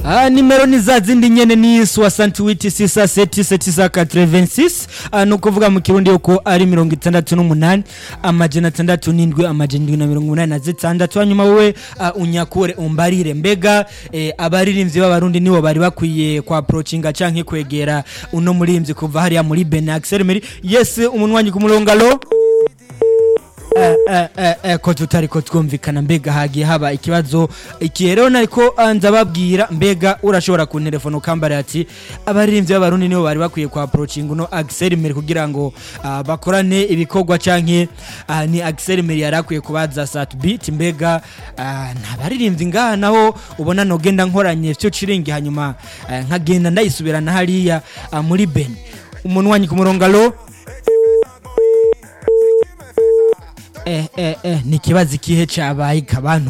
Nimero ni za zindi nyene ni 68 nukuvuga mu kirundi yuko ari 68 amajana 67 amajana 86 hanyuma wewe unyakure umbarire mbega abaririmbyi b'abarundi nibo bari bakwiye kwa approachinga canke kwegera uno murimbyi kuva hariya muri Benaxel Meri. Yes umunwanyi ku mulongalo ko tutariko twumvikana mbega hagiye haba ikibazo ikirero nariko nzababwira mbega urashobora ku telefone ukambara ati abaririmbyi b'abarundi nibo bari bakwiye kwa approaching no Axel Meri kugira ngo bakorane ibikorwa canke ni Axel Meri yarakwiye kubaza Satbeat mbega ntabaririmbyi ngaha naho ubona no genda nkoranye cyo ciringi hanyuma nkagenda ndayisubirana hariya muri Ben. Umunwanyi ku mulongalo ni kibazi kihe cabaye kabantu